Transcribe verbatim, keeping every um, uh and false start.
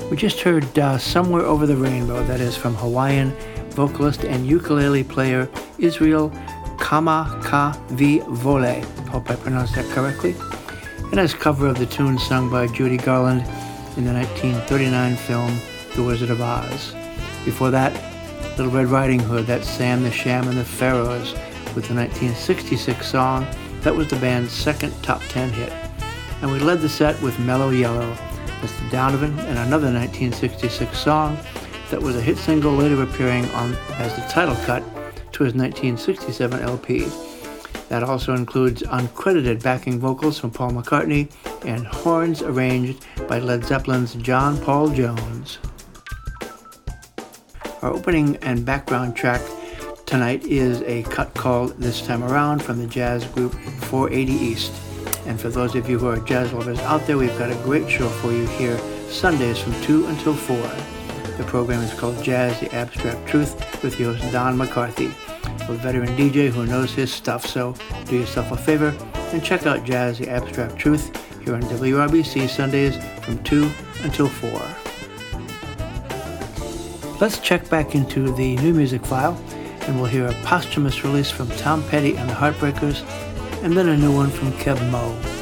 We just heard uh, Somewhere Over the Rainbow, that is from Hawaiian vocalist and ukulele player Israel Kamakawiwo'ole. Hope I pronounced that correctly. And as cover of the tune sung by Judy Garland in the nineteen thirty-nine film The Wizard of Oz. Before that, Little Red Riding Hood, that's Sam the Sham and the Pharaohs with the nineteen sixty-six song that was the band's second top ten hit. And we led the set with Mellow Yellow, Mister Donovan, and another nineteen sixty-six song that was a hit single later appearing on as the title cut to his nineteen sixty-seven L P. That also includes uncredited backing vocals from Paul McCartney and horns arranged by Led Zeppelin's John Paul Jones. Our opening and background track tonight is a cut called This Time Around from the jazz group four eighty East. And for those of you who are jazz lovers out there, we've got a great show for you here Sundays from two until four. The program is called Jazz, the Abstract Truth with your host Don McCarthy, a veteran D J who knows his stuff. So do yourself a favor and check out Jazz, the Abstract Truth here on W R B C Sundays from two until four. Let's check back into the new music file and we'll hear a posthumous release from Tom Petty and the Heartbreakers, and then a new one from Kev Moe.